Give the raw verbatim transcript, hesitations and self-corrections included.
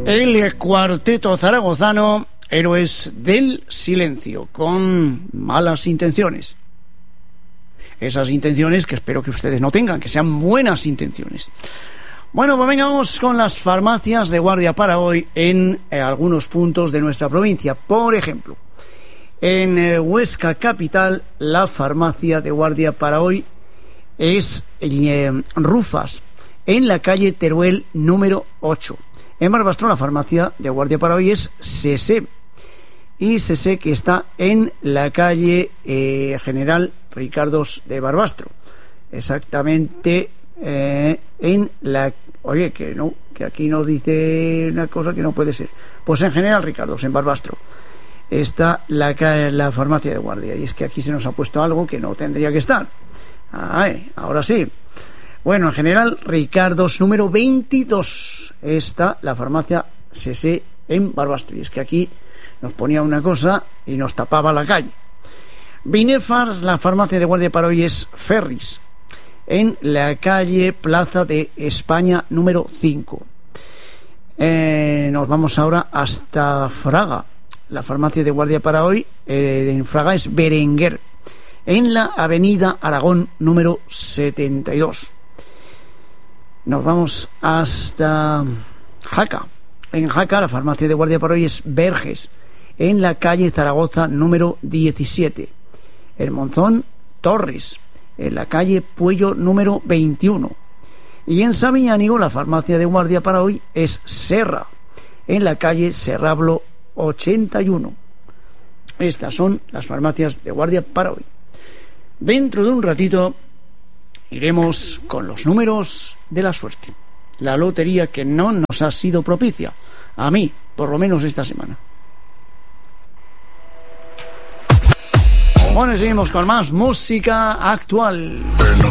El cuarteto zaragozano, Héroes del Silencio, con malas intenciones. Esas intenciones que espero que ustedes no tengan, que sean buenas intenciones. Bueno, pues venga, vamos con las farmacias de guardia para hoy en eh, algunos puntos de nuestra provincia. Por ejemplo, en eh, Huesca capital, la farmacia de guardia para hoy es eh, Rufas, en la calle Teruel número ocho. En Barbastro, la farmacia de guardia para hoy es Sese, y Sese que está en la calle eh, General Ricardos de Barbastro, exactamente eh, en la... Oye, que no, que aquí nos dice una cosa que no puede ser. Pues en General Ricardos, en Barbastro, está la, la farmacia de guardia, y es que aquí se nos ha puesto algo que no tendría que estar. Ay, ahora sí. Bueno, en General Ricardos número veintidós está la farmacia Sese en Barbastro, y es que aquí nos ponía una cosa y nos tapaba la calle. Binefar, la farmacia de guardia para hoy es Ferris, en la calle Plaza de España número cinco. Eh, nos vamos ahora hasta Fraga. La farmacia de guardia para hoy eh, en Fraga es Berenguer, en la avenida Aragón número setenta y dos. Nos vamos hasta Jaca. En Jaca, la farmacia de guardia para hoy es Verges, en la calle Zaragoza número diecisiete. En Monzón, Torres, en la calle Puello número veintiuno. Y en Sabiñánigo, la farmacia de guardia para hoy es Serra, en la calle Serrablo ochenta y uno. Estas son las farmacias de guardia para hoy. Dentro de un ratito iremos con los números de la suerte, la lotería que no nos ha sido propicia, a mí, por lo menos esta semana. Bueno, seguimos con más música actual.